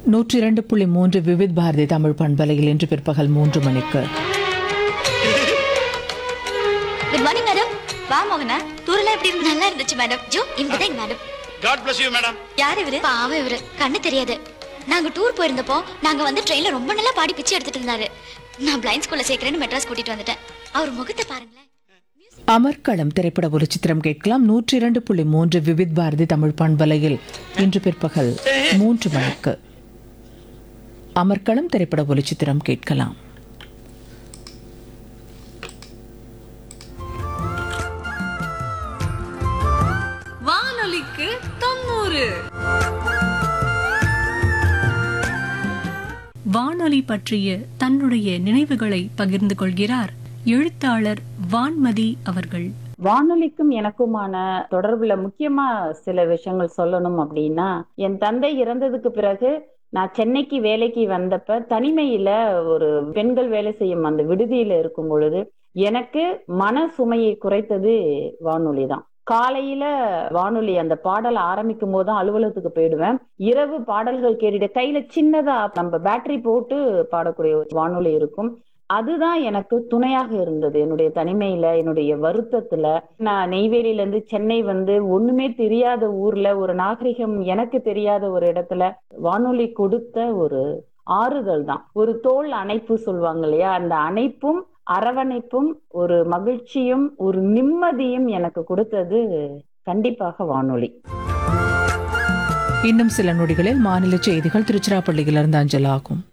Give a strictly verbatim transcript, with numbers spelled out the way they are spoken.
நூற்றி இரண்டு புள்ளி மூன்று விவித் பாரதி தமிழ் பண்பலையில் இன்று பிற்பகல் மூன்று மணிக்கு. Good morning madam. வா மோகனா, டூர்ல எப்படி இருந்து? நல்லா இருந்துச்சு மேடம். ஜோ இவங்க தான் madam. God bless you madam. யார் இவரு? பாவம் இவரு, கண்ணு தெரியாது. நாங்க டூர் போயிருந்தப்போ நாங்க வந்து ட்ரெயின்ல ரொம்ப நல்லா பாடி பிச்சை எடுத்துட்டு இருந்தாரு. நான் பிளைண்ட் ஸ்கூல்ல சேர்க்கறேன்னு மெட்ராஸ் கூட்டிட்டு வந்துட்டேன். அவர் முகத்தை பாருங்களேன். அமர்க்களம் திரைப்பட ஒளிச்சித்திரம் கேட்கலாம். நூற்றி இரண்டு புள்ளி மூன்று விவித் பாரதி தமிழ் பண்பலையில் இன்று பிற்பகல் மூன்று மணிக்கு அமர்க்களம் திரைப்பட ஒளிச்சித்திரம் கேட்கலாம். வானொலிக்கு தொண்ணூறு. வானொலி பற்றிய தன்னுடைய நினைவுகளை பகிர்ந்து கொள்கிறார் எழுத்தாளர் வான்மதி அவர்கள். வானொலிக்கும் எனக்குமான தொடர்புல முக்கியமா சில விஷயங்கள் சொல்லணும் அப்படின்னா, என் தந்தை இறந்ததுக்கு பிறகு நான் சென்னைக்கு வேலைக்கு வந்தப்ப தனிமையில ஒரு பெண்கள் வேலை செய்யும் அந்த விடுதியில இருக்கும் பொழுது எனக்கு மன சுமையை குறைத்தது வானொலி தான். காலையில வானொலி அந்த பாடல் ஆரம்பிக்கும் போதுதான் அலுவலகத்துக்கு போயிடுவேன். இரவு பாடல்கள் கேட்டுட்டு கையில சின்னதா நம்ம பேட்டரி போட்டு பாடக்கூடிய வானொலி இருக்கும். அதுதான் எனக்கு துணையாக இருந்தது என்னுடைய தனிமையில, என்னுடைய வருத்தத்துல. நான் நெய்வேலியில இருந்து சென்னை வந்து ஒண்ணுமே தெரியாத ஊர்ல, ஒரு நாகரிகம் எனக்கு தெரியாத ஒரு இடத்துல வானொலி கொடுத்த ஒரு ஆறுதல் தான். ஒரு தோள் அணைப்பு சொல்லுவாங்க இல்லையா, அந்த அணைப்பும் அரவணைப்பும் ஒரு மகிழ்ச்சியும் ஒரு நிம்மதியும் எனக்கு கொடுத்தது கண்டிப்பாக வானொலி. இன்னும் சில நொடிகளில் மாநில செய்திகள் திருச்சிராப்பள்ளியிலிருந்து அஞ்சலாகும்.